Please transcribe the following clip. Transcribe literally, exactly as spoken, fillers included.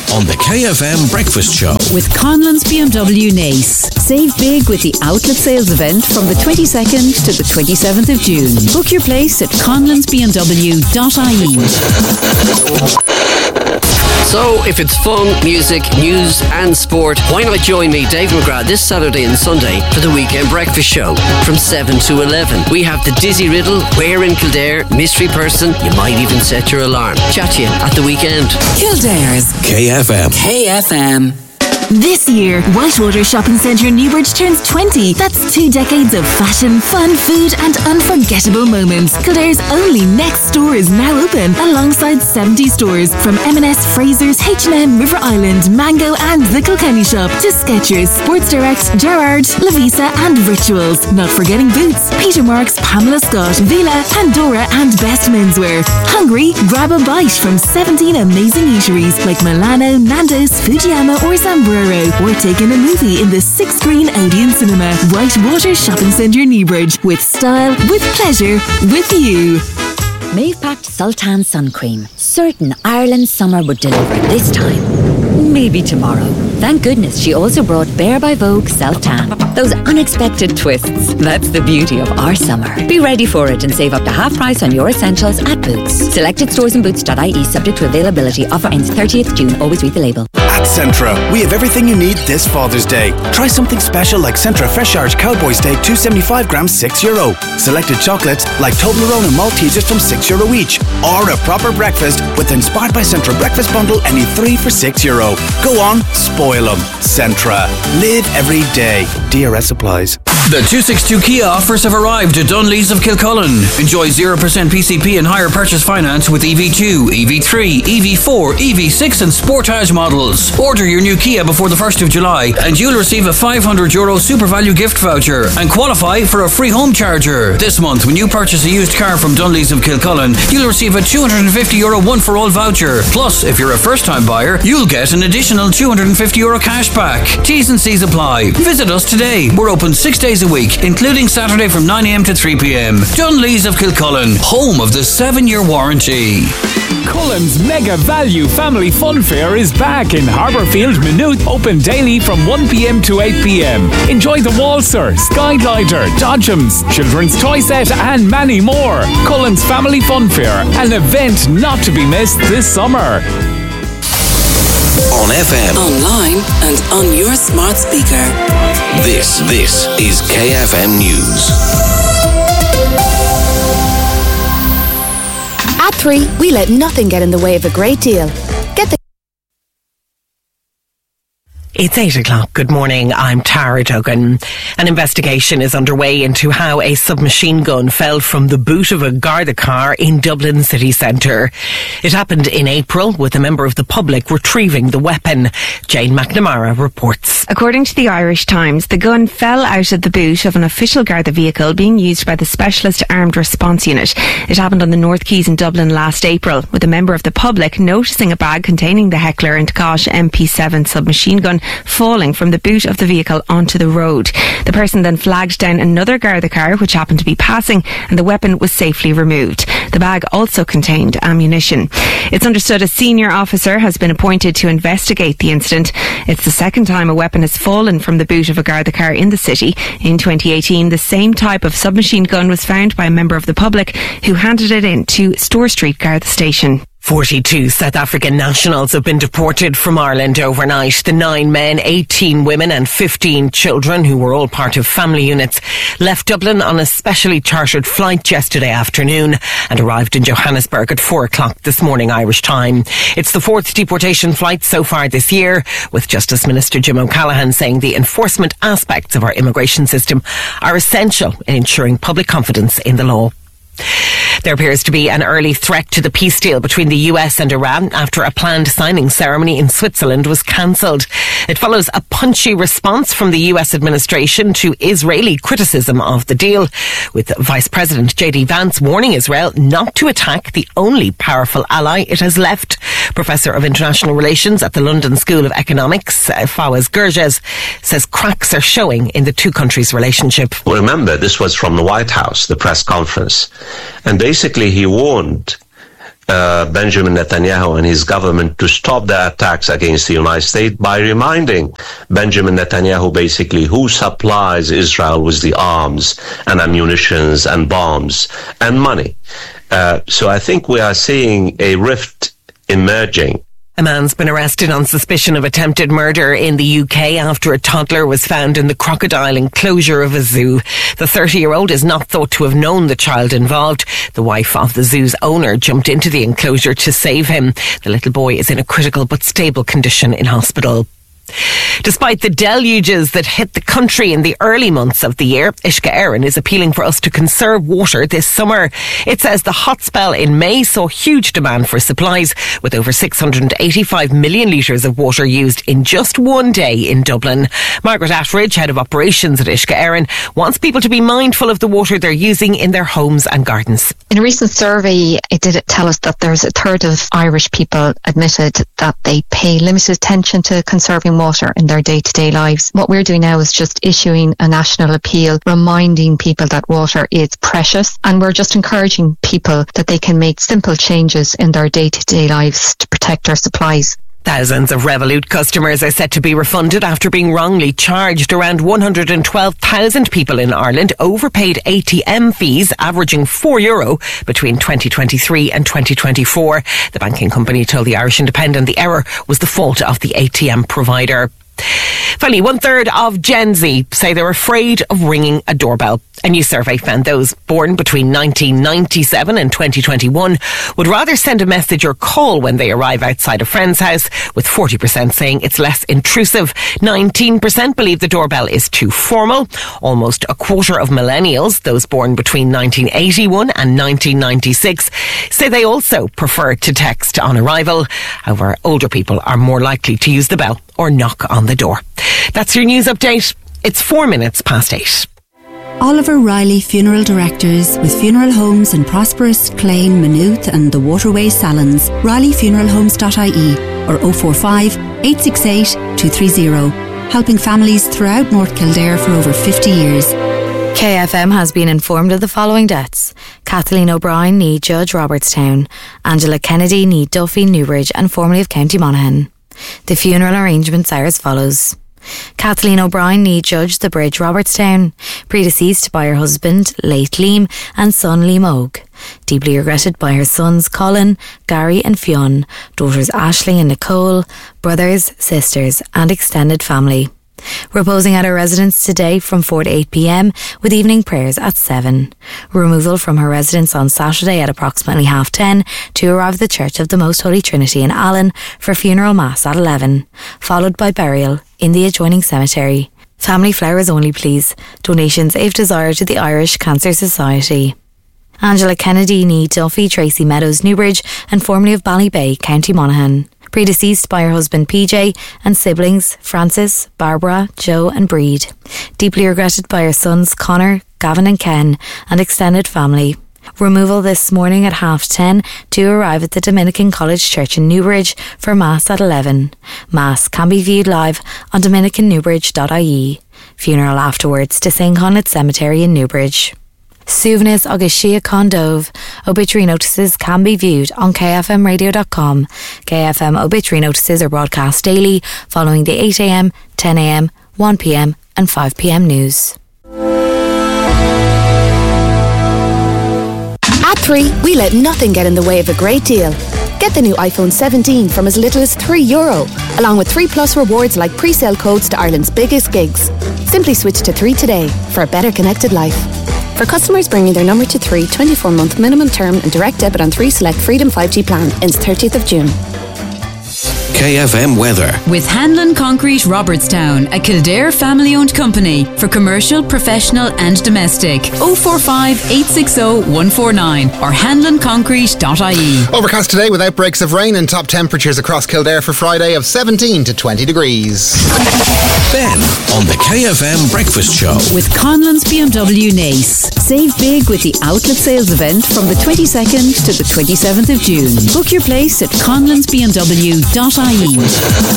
on the K F M Breakfast Show. With Conlon's B M W Nace. Save big with the outlet sales event from the twenty-second to the twenty-seventh of June. Book your place at conlons b m w dot i e. So, if it's fun, music, news and sport, why not join me, Dave McGrath, this Saturday and Sunday for the Weekend Breakfast Show from seven to eleven. We have the Dizzy Riddle, Where in Kildare, Mystery Person, you might even set your alarm. Chat to you at the weekend. Kildare's K F M. K F M. This year, Whitewater Shopping Centre Newbridge turns twenty. That's two decades of fashion, fun, food and unforgettable moments. Kildare's only next store is now open alongside seventy stores from M and S, Fraser's, H and M, River Island, Mango and the Kilkenny Shop to Skechers, Sports Direct, Gerrard, Lavisa and Rituals. Not forgetting Boots, Peter Marks, Pamela Scott, Vila, Pandora and Best Menswear. Hungry? Grab a bite from seventeen amazing eateries like Milano, Nando's, Fujiyama or Zambro. Or take in a movie in the six-screen Odeon Cinema. Whitewater Shopping Centre Newbridge. With style, with pleasure, with you. Maeve packed Sultan Sun Cream. Certain Ireland's summer would deliver this time. Maybe tomorrow. Thank goodness she also brought Bare by Vogue Self-Tan. Those unexpected twists. That's the beauty of our summer. Be ready for it and save up to half price on your essentials at Boots. Selected stores and boots dot I E subject to availability. Offer ends thirtieth of June. Always read the label. At Centra, we have everything you need this Father's Day. Try something special like Centra Fresh Irish Cowboy Steak, two seventy-five grams, six euro. Selected chocolates like Toblerone and Maltesers from six euro each. Or a proper breakfast with Inspired by Centra Breakfast Bundle, any three for six euro. Go on, spoil them. Centra. Live every day. D R S applies. The two sixty-two Kia offers have arrived at Dunlees of Kilcullen. Enjoy zero percent P C P and higher purchase finance with E V two, E V three, E V four, E V six and Sportage models. Order your new Kia before the first of July and you'll receive a five hundred euro super value gift voucher and qualify for a free home charger. This month, when you purchase a used car from Dunlees of Kilcullen, you'll receive a two hundred fifty euro one-for-all voucher. Plus, if you're a first-time buyer, you'll get an additional two hundred fifty euro cash back. T's and C's apply. Visit us today. We're open six days a week, including Saturday from nine a m to three p m. Dunlees of Kilcullen, home of the seven-year warranty. Cullen's Mega Value Family Fun Fair is back in Harbourfield, Maynooth, open daily from one p m to eight p m. Enjoy the Walser, Skyglider, Dodgems, Children's Toy Set and many more. Cullen's Family Fun Fair, an event not to be missed this summer. On F M, Online and on your smart speaker. This, this is K F M News. At three, we let nothing get in the way of a great deal. Get the It's eight o'clock. Good morning. I'm Tara Duggan. An investigation is underway into how a submachine gun fell from the boot of a Garda car in Dublin city centre. It happened in April, with a member of the public retrieving the weapon. Jane McNamara reports. According to the Irish Times, the gun fell out of the boot of an official Garda vehicle being used by the Specialist Armed Response Unit. It happened on the North Quays in Dublin last April, with a member of the public noticing a bag containing the Heckler and Koch M P seven submachine gun falling from the boot of the vehicle onto the road. The person then flagged down another Garda car which happened to be passing, and the weapon was safely removed. The bag also contained ammunition. It's understood a senior officer has been appointed to investigate the incident. It's the second time a weapon has fallen from the boot of a Garda car in the city. In twenty eighteen, the same type of submachine gun was found by a member of the public who handed it in to Store Street Garda Station. forty-two South African nationals have been deported from Ireland overnight. The nine men, eighteen women and fifteen children, who were all part of family units, left Dublin on a specially chartered flight yesterday afternoon and arrived in Johannesburg at four o'clock this morning Irish time. It's the fourth deportation flight so far this year, with Justice Minister Jim O'Callaghan saying the enforcement aspects of our immigration system are essential in ensuring public confidence in the law. There appears to be an early threat to the peace deal between the U S and Iran after a planned signing ceremony in Switzerland was cancelled. It follows a punchy response from the U S administration to Israeli criticism of the deal, with Vice President J D Vance warning Israel not to attack the only powerful ally it has left. Professor of International Relations at the London School of Economics, Fawaz Gerges, says cracks are showing in the two countries' relationship. Remember, this was from the White House, the press conference. And basically he warned uh, Benjamin Netanyahu and his government to stop the attacks against the United States by reminding Benjamin Netanyahu basically who supplies Israel with the arms and ammunitions and bombs and money. Uh, so I think we are seeing a rift emerging. A man's been arrested on suspicion of attempted murder in the U K after a toddler was found in the crocodile enclosure of a zoo. The thirty-year-old is not thought to have known the child involved. The wife of the zoo's owner jumped into the enclosure to save him. The little boy is in a critical but stable condition in hospital. Despite the deluges that hit the country in the early months of the year, Uisce Éireann is appealing for us to conserve water this summer. It says the hot spell in May saw huge demand for supplies, with over six hundred eighty-five million litres of water used in just one day in Dublin. Margaret Attridge, head of operations at Uisce Éireann, wants people to be mindful of the water they're using in their homes and gardens. In a recent survey, it did tell us that there's a third of Irish people admitted that they pay limited attention to conserving water in their day-to-day lives. What we're doing now is just issuing a national appeal, reminding people that water is precious, and we're just encouraging people that they can make simple changes in their day-to-day lives to protect our supplies. Thousands of Revolut customers are set to be refunded after being wrongly charged. Around one hundred twelve thousand people in Ireland overpaid A T M fees averaging four euro between twenty twenty-three and twenty twenty-four. The banking company told the Irish Independent the error was the fault of the A T M provider. Finally, one third of Gen Z say they're afraid of ringing a doorbell. A new survey found those born between nineteen ninety-seven and twenty twenty-one would rather send a message or call when they arrive outside a friend's house, with forty percent saying it's less intrusive. nineteen percent believe the doorbell is too formal. Almost a quarter of millennials, those born between nineteen eighty-one and nineteen ninety-six, say they also prefer to text on arrival. However, older people are more likely to use the bell or knock on the door. That's your news update. It's four minutes past eight. Oliver Riley Funeral Directors, with funeral homes in Prosperous, Clane, Maynooth and the Waterway Salons. riley funeral homes dot I E or oh four five, eight six eight, two three zero. Helping families throughout North Kildare for over fifty years. K F M has been informed of the following deaths: Kathleen O'Brien, nee Judge, Robertstown; Angela Kennedy, nee Duffy, Newbridge and formerly of County Monaghan. The funeral arrangements are as follows: Kathleen O'Brien, nee Judge, The Bridge, Robertstown, predeceased by her husband, late Liam, and son Liam Og. Deeply regretted by her sons Colin, Gary and Fionn, daughters Ashley and Nicole, brothers, sisters and extended family. Reposing at her residence today from four to eight p.m, with evening prayers at seven. Removal from her residence on Saturday at approximately half ten to arrive at the Church of the Most Holy Trinity in Allen for funeral mass at eleven, followed by burial in the adjoining cemetery. Family flowers only, please. Donations if desired to the Irish Cancer Society. Angela Kennedy, nee Duffy, Tracy Meadows, Newbridge and formerly of Ballybay, County Monaghan. Predeceased by her husband P J and siblings Francis, Barbara, Joe and Breed. Deeply regretted by her sons Connor, Gavin and Ken and extended family. Removal this morning at half ten to arrive at the Dominican College Church in Newbridge for Mass at eleven. Mass can be viewed live on dominican newbridge dot I E. Funeral afterwards to Saint Connet Cemetery in Newbridge. Suvanis agus Shia Condove. Obituary notices can be viewed on k f m radio dot com. K F M obituary notices are broadcast daily following the eight a.m, ten a.m, one p.m and five p.m news. At three, we let nothing get in the way of a great deal. Get the new iPhone seventeen from as little as three euro, along with three plus rewards like pre-sale codes to Ireland's biggest gigs. Simply switch to three today for a better connected life. For customers bringing their number to three, twenty-four month minimum term and direct debit on three select Freedom five G plan ends thirtieth of June. K F M weather. With Hanlon Concrete Robertstown, a Kildare family-owned company for commercial, professional and domestic. oh four five, eight six oh, one four nine or hanlon concrete dot I E. Overcast today with outbreaks of rain and top temperatures across Kildare for Friday of seventeen to twenty degrees. Ben on the K F M Breakfast Show. With Conlon's B M W Nace. Save big with the outlet sales event from the twenty-second to the twenty-seventh of June. Book your place at conlons b m w dot I E.